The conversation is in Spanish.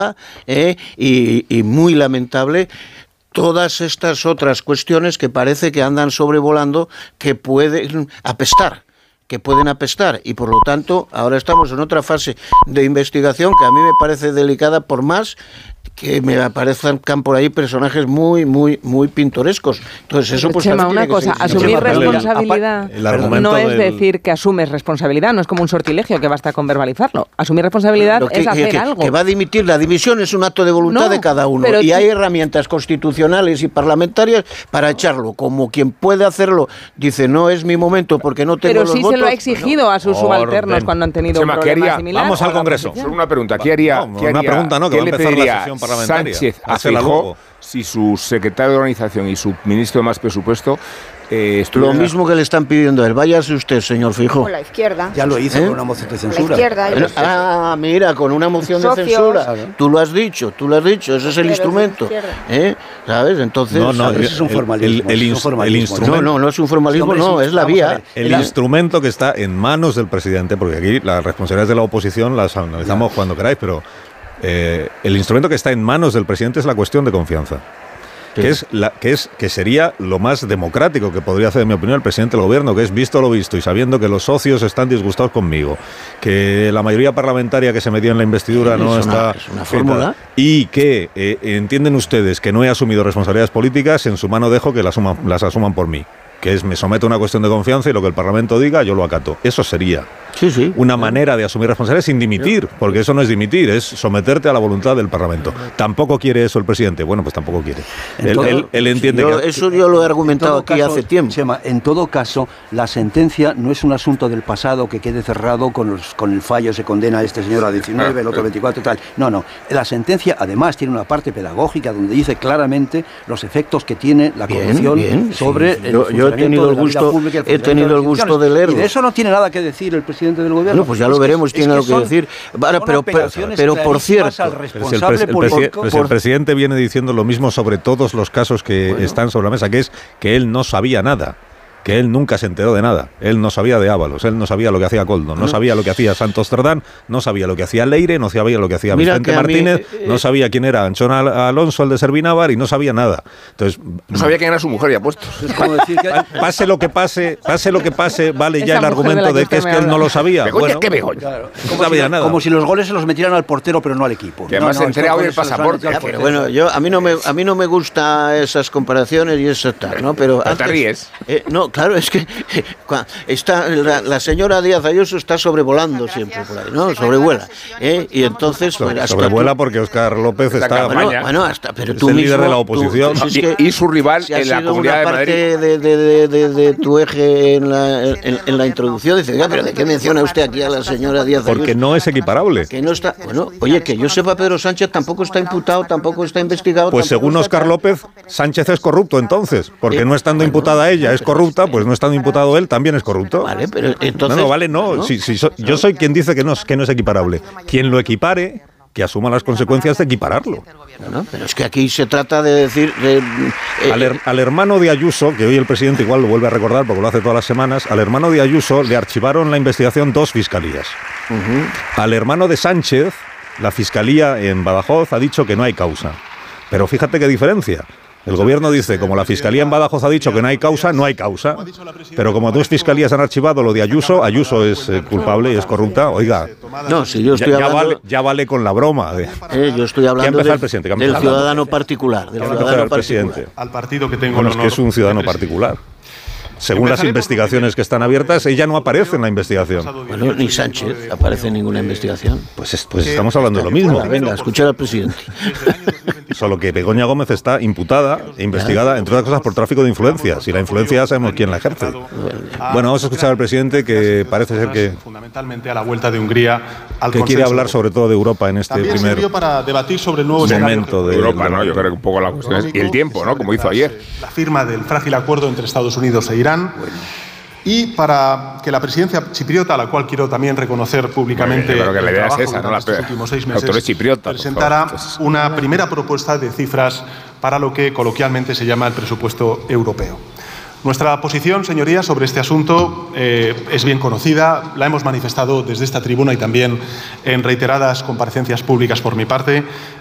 y muy lamentable todas estas otras cuestiones que parece que andan sobrevolando, que pueden apestar. Y por lo tanto ahora estamos en otra fase de investigación que a mí me parece delicada, por más que me aparezcan por ahí personajes muy pintorescos. Entonces eso pues Chema, una cosa, asumir responsabilidad no es decir que asumes responsabilidad, no es como un sortilegio que basta con verbalizarlo. Asumir responsabilidad es hacer algo. Que va a dimitir, la dimisión es un acto de voluntad de cada uno, y hay herramientas constitucionales y parlamentarias para echarlo, como quien puede hacerlo, dice no es mi momento porque no tengo los votos. Pero sí se lo ha exigido a sus subalternos cuando han tenido un problema similar. Vamos al Congreso. Solo una pregunta, ¿qué haría? Una pregunta, ¿no? Que va a empezar la sesión parlamentaria. Sánchez a Feijóo si su secretario de organización y su ministro de más presupuesto lo mismo que le están pidiendo a él. Váyase usted, señor Feijóo. Con la izquierda. Ya lo hizo con una moción de censura. La izquierda. Mira, con una moción de censura. Claro. Tú lo has dicho, ese es el instrumento. ¿Sabes? Entonces, ese es un formalismo. El instrumento. No es un formalismo, es la vía. El instrumento que está en manos del presidente, porque aquí las responsabilidades de la oposición las analizamos cuando queráis, pero el instrumento que está en manos del presidente es la cuestión de confianza. Sí. Que sería lo más democrático que podría hacer, en mi opinión, el presidente del gobierno, que es visto lo visto y sabiendo que los socios están disgustados conmigo, que la mayoría parlamentaria que se metió en la investidura no está... Es una fórmula. Y que entienden ustedes que no he asumido responsabilidades políticas, en su mano dejo que las asuman por mí. Que es, me someto a una cuestión de confianza y lo que el Parlamento diga, yo lo acato. Eso sería una manera de asumir responsabilidades sin dimitir, porque eso no es dimitir, es someterte a la voluntad del Parlamento. ¿Tampoco quiere eso el presidente? Bueno, pues tampoco quiere. Él entiende que... Eso yo lo he argumentado aquí hace tiempo. Chema, en todo caso, la sentencia no es un asunto del pasado que quede cerrado con el fallo, se condena a este señor a 19, el otro 24 y tal. No. La sentencia, además, tiene una parte pedagógica donde dice claramente los efectos que tiene la corrupción sobre Yo he tenido el gusto de leerlo. Y de eso no tiene nada que decir el presidente del gobierno. No, pues ya lo veremos, tiene algo que decir. Pero por cierto, el presidente viene diciendo lo mismo sobre todos los casos que están sobre la mesa, que es que él no sabía nada. Que él nunca se enteró de nada. Él no sabía de Ábalos, él no sabía lo que hacía Koldo, no sabía lo que hacía Santos Cerdán, no sabía lo que hacía Leire, no sabía lo que hacía Vicente Martínez, no sabía quién era Anchón Alonso, el de Servinávar, y no sabía nada. Entonces, no sabía quién era su mujer y apuestos. Es como decir que... pase lo que pase, vale ya el argumento de que es que él no lo sabía. Bueno, no sabía nada. Como si los goles se los metieran al portero, pero no al equipo. Que además se entrega hoy el pasaporte. Pero bueno, a mí no me gustan esas comparaciones y eso tal, ¿no? Pero te ríes. No, claro, es que está la señora Díaz Ayuso está sobrevolando siempre por ahí, ¿no? Sobrevuela. Y entonces... sobrevuela porque Óscar López está... Bueno, pero tú es el mismo, líder de la oposición. Y su rival en la Comunidad de Madrid. De tu eje en la introducción, dice, pero ¿de qué menciona usted aquí a la señora Díaz Ayuso? Porque no es equiparable. Que no está... Bueno, oye, que yo sepa, Pedro Sánchez tampoco está imputado, tampoco está investigado... Pues según Óscar López, Sánchez es corrupto entonces, porque no estando imputada ella es corrupta, pues no estando imputado él también es corrupto. Vale, pero entonces... No. Yo soy quien dice que no es equiparable. Quien lo equipare, que asuma las consecuencias de equipararlo. No, pero es que aquí se trata de decir... Al hermano de Ayuso, que hoy el presidente igual lo vuelve a recordar porque lo hace todas las semanas, al hermano de Ayuso le archivaron la investigación 2 fiscalías. Al hermano de Sánchez, la fiscalía en Badajoz ha dicho que no hay causa. Pero fíjate qué diferencia. El gobierno dice, como la Fiscalía en Badajoz ha dicho que no hay causa, no hay causa. Pero como 2 fiscalías han archivado lo de Ayuso, Ayuso es culpable y es corrupta, oiga. No, si yo estoy hablando... Ya vale con la broma. Yo estoy hablando del ciudadano particular. Al partido que tengo. Bueno, es que es un ciudadano particular. Según las investigaciones que están abiertas, ella no aparece en la investigación. Bueno, ni Sánchez aparece en ninguna investigación. Pues estamos hablando de lo mismo. Venga, escuchar al presidente. Solo que Begoña Gómez está imputada e investigada, entre otras cosas, por tráfico de influencias. Y la influencia ya sabemos quién la ejerce. Bueno, vamos a escuchar al presidente, que parece ser que... Fundamentalmente a la vuelta de Hungría al que quiere hablar sobre todo de Europa en este también primer sirvió para debatir sobre el nuevo momento de Europa, ¿no? Yo creo que un poco la cuestión es... Y el tiempo, ¿no? Como hizo ayer. La firma del frágil acuerdo entre Estados Unidos e Irán. Y para que la presidencia chipriota, a la cual quiero también reconocer públicamente que la idea es esa, ¿no? Los últimos 6 meses, presentará una primera propuesta de cifras para lo que coloquialmente se llama el presupuesto europeo. Nuestra posición, señorías, sobre este asunto es bien conocida, la hemos manifestado desde esta tribuna y también en reiteradas comparecencias públicas por mi parte.